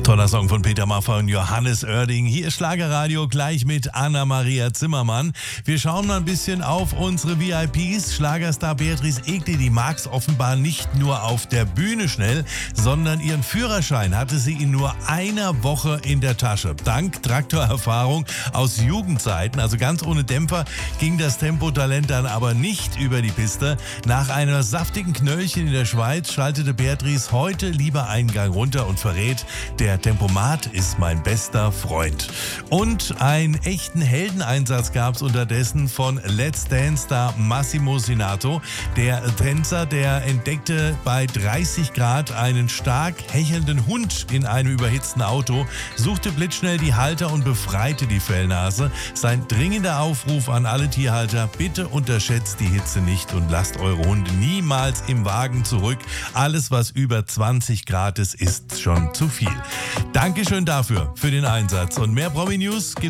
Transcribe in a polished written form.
Toller Song von Peter Maffay und Johannes Oerding. Hier ist Schlagerradio gleich mit Anna-Maria Zimmermann. Wir schauen mal ein bisschen auf unsere VIPs. Schlagerstar Beatrice Egli, die mag's offenbar nicht nur auf der Bühne schnell, sondern ihren Führerschein hatte sie in nur einer Woche in der Tasche. Dank Traktorerfahrung aus Jugendzeiten, also ganz ohne Dämpfer, ging das Tempotalent dann aber nicht über die Piste. Nach einer saftigen Knöllchen in der Schweiz schaltete Beatrice heute lieber einen Gang runter und verrät, der Tempomat ist mein bester Freund. Und einen echten Heldeneinsatz gab es unterdessen von Let's Dance-Star Massimo Sinato. Der Tänzer, der entdeckte bei 30 Grad einen stark hechelnden Hund in einem überhitzten Auto, suchte blitzschnell die Halter und befreite die Fellnase. Sein dringender Aufruf an alle Tierhalter: Bitte unterschätzt die Hitze nicht und lasst eure Hunde niemals im Wagen zurück. Alles, was über 20 Grad ist schon zu viel. Dankeschön dafür, für den Einsatz. Und mehr Promi-News gibt